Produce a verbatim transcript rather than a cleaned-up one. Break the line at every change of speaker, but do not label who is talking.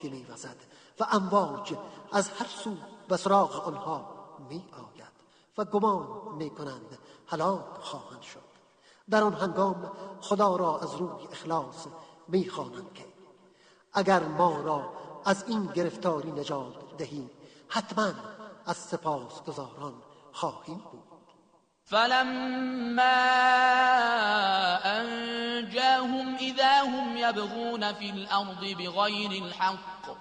می‌وزد و امواج از هر سو به سراغ آنها می آید و گمان می کنند هلاک خواهند شد. در آن هنگام خدا را از روی اخلاص می خوانند که اگر ما را از این گرفتاری نجات دهی حتما از سپاسگزاران خواهیم بود.
فلما أنجاهم إذا هم يبغون في الأرض بغير الحق